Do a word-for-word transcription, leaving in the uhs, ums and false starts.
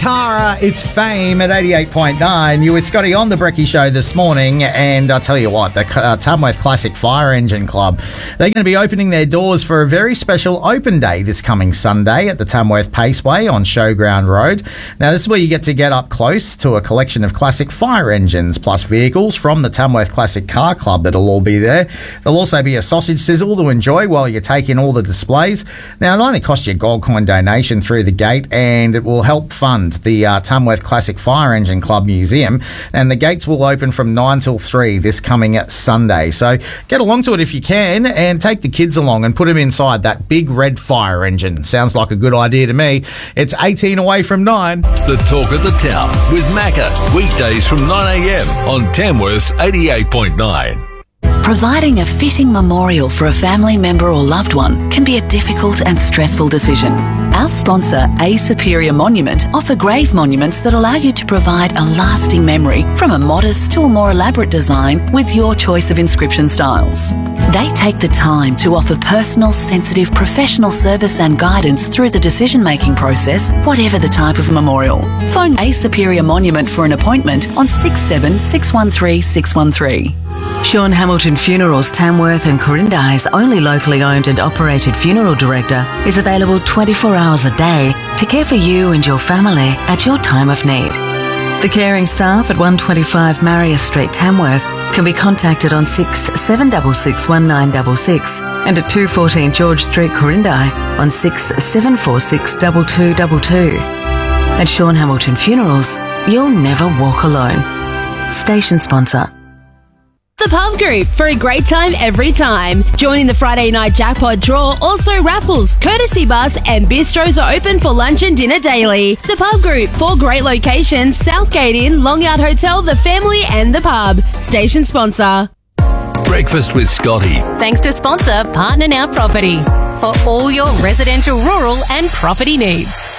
Cara, it's Fame at eighty-eight point nine. You with Scotty on the Brekkie Show this morning, and I'll tell you what, the uh, Tamworth Classic Fire Engine Club, they're going to be opening their doors for a very special open day this coming Sunday at the Tamworth Paceway on Showground Road. Now, this is where you get to get up close to a collection of classic fire engines plus vehicles from the Tamworth Classic Car Club that'll all be there. There'll also be a sausage sizzle to enjoy while you take in all the displays. Now, it'll only cost you a gold coin donation through the gate, and it will help fund the uh, Tamworth Classic Fire Engine Club Museum, and the gates will open from nine till three this coming Sunday. So get along to it if you can, and take the kids along and put them inside that big red fire engine. Sounds like a good idea to me. It's eighteen away from nine. The Talk of the Town with Macca, weekdays from nine a.m. on Tamworth's eighty-eight point nine. Providing a fitting memorial for a family member or loved one can be a difficult and stressful decision. Our sponsor, A Superior Monument, offer grave monuments that allow you to provide a lasting memory, from a modest to a more elaborate design with your choice of inscription styles. They take the time to offer personal, sensitive, professional service and guidance through the decision-making process, whatever the type of memorial. Phone A Superior Monument for an appointment on six seven six one three six one three. Sean Hamilton Funerals Tamworth and Corindai's only locally owned and operated funeral director is available twenty-four hours a day to care for you and your family at your time of need. The caring staff at one twenty-five Marius Street, Tamworth, can be contacted on six seven six six one nine six six and at two fourteen George Street, Corindai on six seven four six two two two two. At Sean Hamilton Funerals, you'll never walk alone. Station sponsor. The Pub Group, for a great time every time. Joining the Friday night jackpot draw, also raffles, courtesy bus and bistros are open for lunch and dinner daily. The Pub Group, four great locations: Southgate Inn, Long Yard Hotel, The Family and The Pub. Station sponsor. Breakfast with Scotty. Thanks to sponsor Partner Now Property for all your residential, rural and property needs.